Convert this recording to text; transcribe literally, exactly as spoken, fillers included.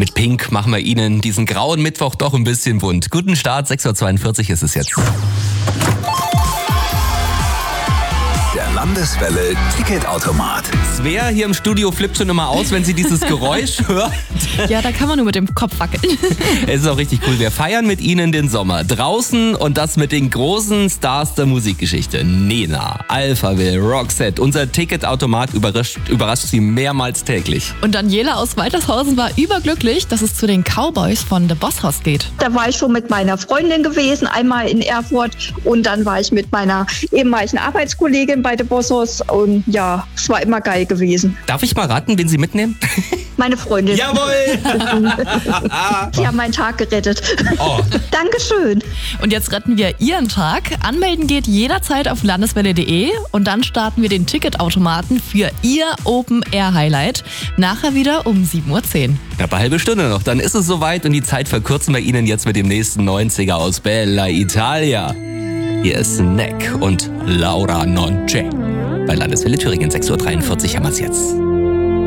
Mit Pink machen wir Ihnen diesen grauen Mittwoch doch ein bisschen bunt. Guten Start, sechs Uhr zweiundvierzig ist es jetzt. Der Landeswelle Ticketautomat. Svea hier im Studio flippt schon immer aus, wenn sie dieses Geräusch hört. Ja, da kann man nur mit dem Kopf wackeln. Es ist auch richtig cool. Wir feiern mit Ihnen den Sommer. Draußen und das mit den großen Stars der Musikgeschichte. Nena, Alphaville, Roxette. Unser Ticketautomat überrascht, überrascht Sie mehrmals täglich. Und Daniela aus Waltershausen war überglücklich, dass es zu den Cowboys von The Boss House geht. Da war ich schon mit meiner Freundin gewesen, einmal in Erfurt. Und dann war ich mit meiner ehemaligen Arbeitskollegin bei The Boss House. Und ja, es war immer geil gewesen. Darf ich mal raten, wen Sie mitnehmen? Meine Freundin. Jawohl! Sie haben meinen Tag gerettet. Oh. Dankeschön. Und jetzt retten wir Ihren Tag. Anmelden geht jederzeit auf landeswelle punkt de und dann starten wir den Ticketautomaten für Ihr Open-Air-Highlight. Nachher wieder um sieben Uhr zehn. Ja, eine halbe Stunde noch, dann ist es soweit und die Zeit verkürzen wir Ihnen jetzt mit dem nächsten neunziger aus Bella Italia. Hier ist Snack und Laura Non C'è. Bei Landeswelle Thüringen sechs Uhr dreiundvierzig haben wir es jetzt.